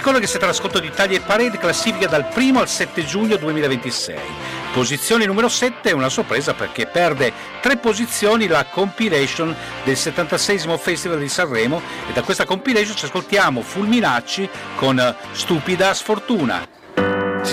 ricordo che siete all'ascolto di Taglia e Parade, classifica dal 1 al 7 giugno 2026. Posizione numero 7 è una sorpresa perché perde 3 posizioni la compilation del 76esimo Festival di Sanremo, e da questa compilation ci ascoltiamo Fulminacci con Stupida Sfortuna.